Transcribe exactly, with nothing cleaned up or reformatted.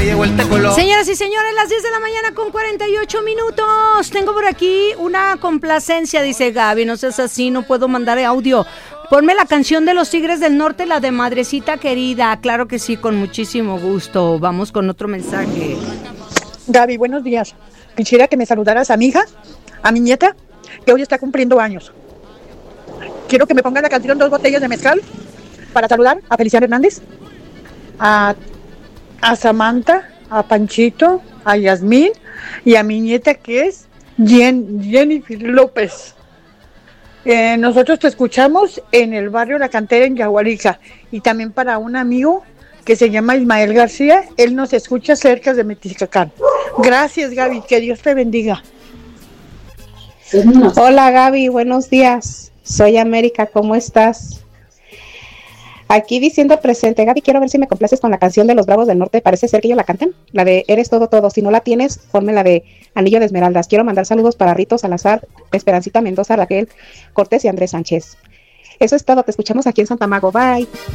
llegó el tecolo. Señoras y señores, las diez de la mañana con cuarenta y ocho minutos. Tengo por aquí una complacencia, dice Gaby. No seas así, no puedo mandar audio. Ponme la canción de los Tigres del Norte, la de Madrecita Querida. Claro que sí, con muchísimo gusto. Vamos con otro mensaje. Gaby, buenos días. Quisiera que me saludaras a mi hija, a mi nieta, que hoy está cumpliendo años. Quiero que me pongan la canción Dos Botellas de Mezcal para saludar a Feliciano Hernández, a, a Samantha, a Panchito, a Yasmín y a mi nieta que es Jen, Jennifer López. Eh, nosotros te escuchamos en el barrio La Cantera en Yagualica, y también para un amigo que se llama Ismael García, él nos escucha cerca de Meticacán. Gracias, Gaby, que Dios te bendiga. Hola, Gaby, buenos días. Soy América, ¿cómo estás? Aquí diciendo presente. Gaby, quiero ver si me complaces con la canción de los Bravos del Norte. Parece ser que ellos la canten, la de Eres Todo Todo. Si no la tienes, ponme la de Anillo de Esmeraldas. Quiero mandar saludos para Rito Salazar, Esperancita Mendoza, Raquel Cortés y Andrés Sánchez. Eso es todo, te escuchamos aquí en Santa Mago. Bye.